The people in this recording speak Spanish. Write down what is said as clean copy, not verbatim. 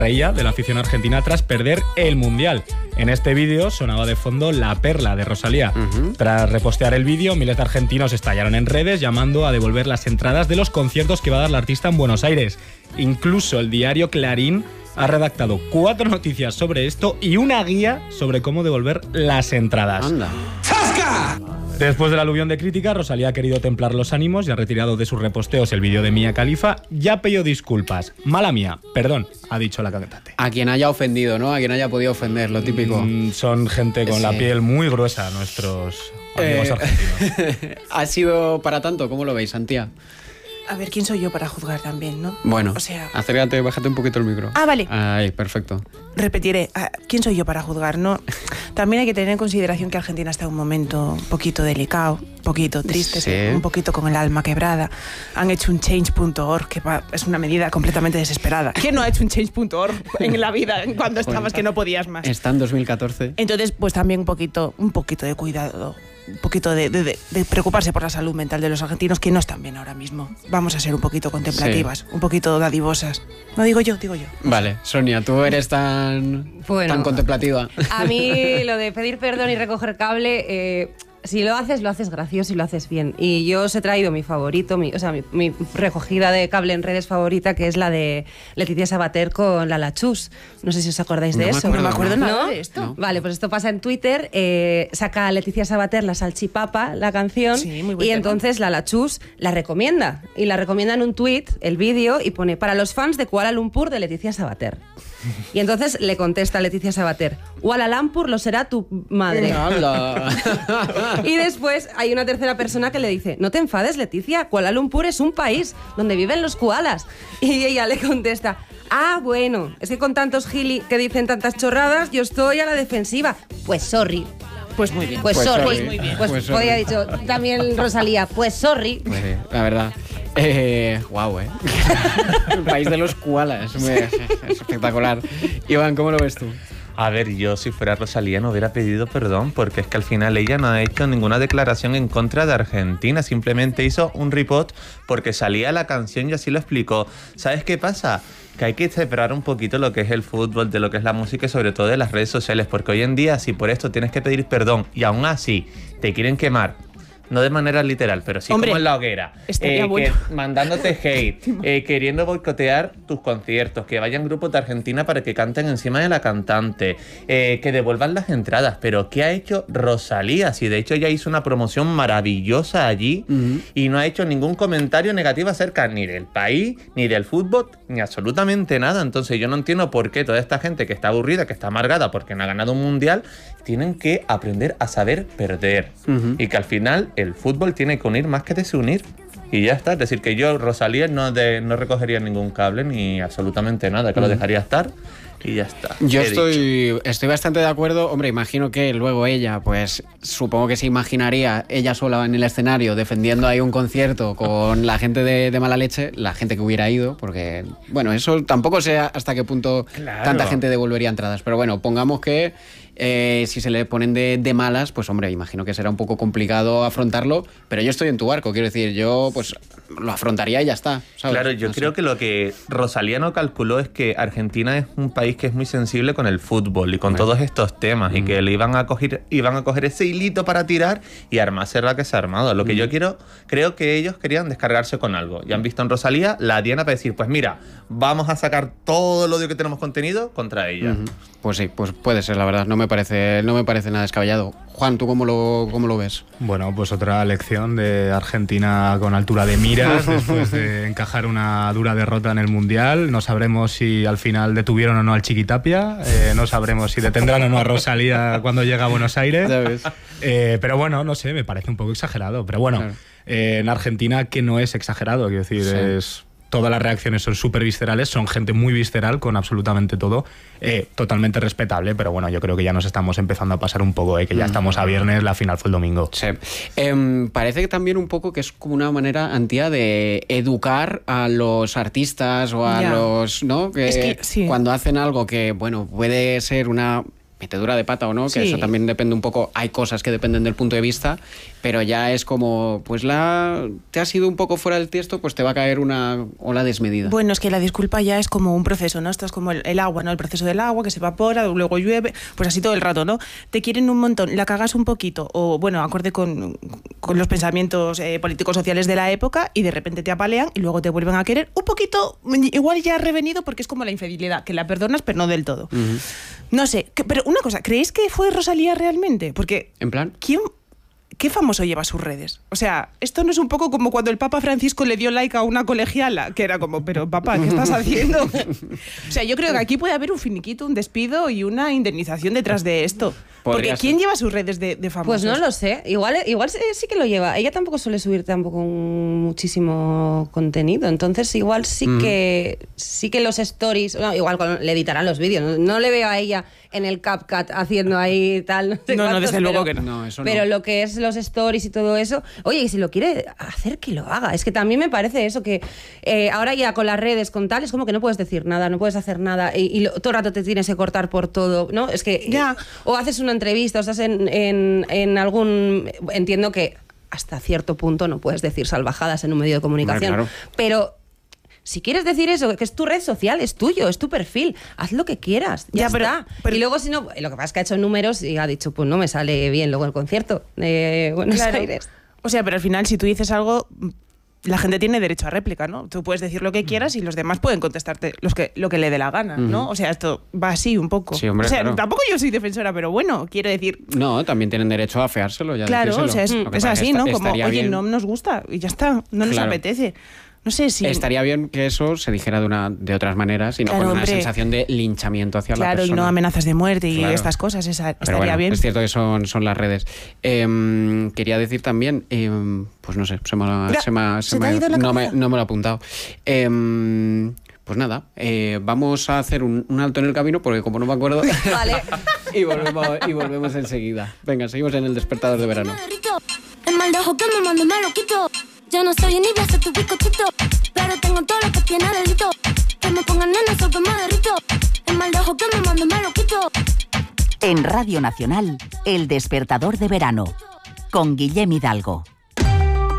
reía de la afición argentina tras perder el Mundial. En este vídeo sonaba de fondo La Perla de Rosalía. Tras repostear el vídeo, miles de argentinos estallaron en redes llamando a devolver las entradas de los conciertos que va a dar la artista en Buenos Aires. Incluso el diario Clarín ha redactado 4 noticias sobre esto y una guía sobre cómo devolver las entradas. ¡Anda! ¡Zasca! Después del aluvión de crítica, Rosalía ha querido templar los ánimos y ha retirado de sus reposteos el vídeo de Mia Khalifa y ha pedido disculpas. Mala mía, perdón, ha dicho la cantante. A quien haya ofendido, ¿no? A quien haya podido ofender, lo típico. Son gente con la piel muy gruesa, nuestros amigos argentinos. ¿Ha sido para tanto? ¿Cómo lo veis, Santia? A ver, ¿quién soy yo para juzgar también, no? Bueno, o sea, acércate, bájate un poquito el micro. Ah, vale. Ahí, perfecto. Repetiré, ¿quién soy yo para juzgar, no? También hay que tener en consideración que Argentina está en un momento un poquito delicado, un poquito triste, Sí. un poquito con el alma quebrada. Han hecho un change.org, que es una medida completamente desesperada. ¿Quién no ha hecho un change.org en la vida cuando estabas que no podías más? Está en 2014. Entonces, pues también un poquito de cuidado, un poquito de preocuparse por la salud mental de los argentinos, que no están bien ahora mismo. Vamos a ser un poquito contemplativas, un poquito dadivosas. No digo yo, digo yo. Vale, Sonia, tú eres tan contemplativa. A mí lo de pedir perdón y recoger cable, si lo haces gracioso y lo haces bien. Y yo os he traído mi favorito, mi recogida de cable en redes favorita, que es la de Leticia Sabater con la Chus. No sé si os acordáis de eso. No me acuerdo nada de esto. No. Vale, pues esto pasa en Twitter. Saca Leticia Sabater la Salchipapa, la canción, sí, muy buen y tema. entonces la Chus la recomienda. Y la recomienda en un tweet, el vídeo, y pone: para los fans de Kuala Lumpur de Leticia Sabater. Y entonces le contesta Leticia Sabater: Kuala Lumpur lo será tu madre. Y después hay una tercera persona que le dice: no te enfades, Leticia, Kuala Lumpur es un país donde viven los koalas. Y ella le contesta: ah, bueno, es que con tantos gili que dicen tantas chorradas, yo estoy a la defensiva. Pues sorry. Pues muy bien. Pues sorry. Pues muy bien. Pues podría haber dicho también Rosalía: pues sorry. Pues sí, la verdad. Guau, El país de los koalas. Es espectacular. Iván, ¿cómo lo ves tú? A ver, yo si fuera Rosalía no hubiera pedido perdón, porque es que al final ella no ha hecho ninguna declaración en contra de Argentina, simplemente hizo un repost porque salía la canción y así lo explicó. ¿Sabes qué pasa? Que hay que separar un poquito lo que es el fútbol de lo que es la música y sobre todo de las redes sociales, porque hoy en día si por esto tienes que pedir perdón y aún así te quieren quemar, no de manera literal, pero sí, hombre, como en la hoguera, bueno, mandándote hate, queriendo boicotear tus conciertos, que vayan grupos de Argentina para que canten encima de la cantante, que devuelvan las entradas. Pero ¿qué ha hecho Rosalía? Si de hecho ella hizo una promoción maravillosa allí y no ha hecho ningún comentario negativo acerca ni del país, ni del fútbol, ni absolutamente nada. Entonces yo no entiendo por qué toda esta gente que está aburrida, que está amargada porque no ha ganado un mundial, tienen que aprender a saber perder. Y que al final el fútbol tiene que unir más que desunir. Y ya está. Es decir, que yo, Rosalía, no recogería ningún cable ni absolutamente nada, que lo dejaría estar y ya está. Yo estoy bastante de acuerdo. Hombre, imagino que luego ella, pues supongo que se imaginaría ella sola en el escenario defendiendo ahí un concierto con la gente de mala leche, la gente que hubiera ido, porque, bueno, eso tampoco sé hasta qué punto tanta gente devolvería entradas. Pero bueno, pongamos que si se le ponen de malas, pues hombre, imagino que será un poco complicado afrontarlo, pero yo estoy en tu barco, quiero decir, yo pues lo afrontaría y ya está, ¿sabes? Claro, yo creo que lo que Rosalía no calculó es que Argentina es un país que es muy sensible con el fútbol y con todos estos temas y que le iban a coger ese hilito para tirar y armarse la que se ha armado. Lo que yo creo que ellos querían descargarse con algo y han visto en Rosalía la diana para decir, pues mira, vamos a sacar todo el odio que tenemos contenido contra ella. Pues sí, pues puede ser, la verdad, no me parece nada descabellado. Juan, ¿tú cómo lo ves? Bueno, pues otra lección de Argentina con altura de miras después de encajar una dura derrota en el Mundial. No sabremos si al final detuvieron o no al Chiquitapia, no sabremos si detendrán o no a Rosalía cuando llega a Buenos Aires. ¿Sabes? Pero bueno, no sé, me parece un poco exagerado. Pero bueno, claro. En Argentina que no es exagerado, quiero decir, es... Todas las reacciones son súper viscerales, son gente muy visceral con absolutamente todo, totalmente respetable, pero bueno, yo creo que ya nos estamos empezando a pasar un poco, que ya estamos a viernes, la final fue el domingo. Sí. Parece que también un poco que es como una manera, Antía, de educar a los artistas o a los, ¿no? Que cuando hacen algo que, bueno, puede ser una metedura de pata o no, que eso también depende un poco, hay cosas que dependen del punto de vista, pero ya es como, pues te has ido un poco fuera del tiesto, pues te va a caer una ola desmedida. Bueno, es que la disculpa ya es como un proceso, ¿no? Esto es como el agua, ¿no? El proceso del agua que se evapora, luego llueve, pues así todo el rato, ¿no? Te quieren un montón, la cagas un poquito, o bueno, acorde con los pensamientos políticos sociales de la época, y de repente te apalean y luego te vuelven a querer un poquito, igual ya revenido, porque es como la infidelidad, que la perdonas pero no del todo. No sé, pero una cosa, ¿creéis que fue Rosalía realmente? Porque, ¿En plan? ¿qué famoso lleva sus redes? O sea, esto no es un poco como cuando el Papa Francisco le dio like a una colegiala, que era como, pero papá, ¿qué estás haciendo? O sea, yo creo que aquí puede haber un finiquito, un despido y una indemnización detrás de esto. Porque ¿quién lleva sus redes de famosos? Pues no lo sé.Igual sí que lo lleva. Ella tampoco suele subir tampoco muchísimo contenido. Entonces igual sí que los stories... No, igual le editarán los vídeos. No le veo a ella en el CapCut haciendo ahí tal... No, sé no, desde luego que no. No, eso pero no. Lo que es los stories y todo eso... Oye, y si lo quiere hacer, que lo haga. Es que también me parece eso, que ahora ya con las redes, con tal, es como que no puedes decir nada, no puedes hacer nada y todo el rato te tienes que cortar por todo, ¿no? Es que... Ya. O haces una entrevista, o estás en algún... Entiendo que hasta cierto punto no puedes decir salvajadas en un medio de comunicación, claro. Pero si quieres decir eso, que es tu red social, es tuyo, es tu perfil, haz lo que quieras, ya está. Pero... Y luego si no, lo que pasa es que ha hecho números y ha dicho, pues no me sale bien luego el concierto de Buenos Aires. O sea, pero al final si tú dices algo... La gente tiene derecho a réplica, ¿no? Tú puedes decir lo que quieras y los demás pueden contestarte lo que le dé la gana, ¿no? O sea, esto va así un poco. Sí, hombre, o sea, claro. Tampoco yo soy defensora, pero bueno, quiero decir... No, también tienen derecho a afeárselo. Ya claro, o sea, es así, ¿no? Como, oye, bien. no nos gusta y ya está, no nos apetece. No sé si... Estaría bien que eso se dijera de otras maneras y no claro, con una hombre, sensación de linchamiento hacia la persona. Claro, y no amenazas de muerte y Claro. estas cosas, estaría bueno, bien. Es cierto que son las redes. Quería decir también, pues no sé, ¿Se te ha ido la no cabeza? me lo he apuntado. Pues nada, vamos a hacer un alto en el camino porque como no me acuerdo... Vale. y volvemos enseguida. Venga, seguimos en el despertador de verano. El mal de ojo que me mando me lo quito. Yo no soy ni voy a ser tu bizcochito, pero tengo todo lo que tiene delito. Que me pongan nena, eso que me derrito. El mal de ojo que me mando me lo quito. En Radio Nacional, El Despertador de Verano, con Guillem Hidalgo.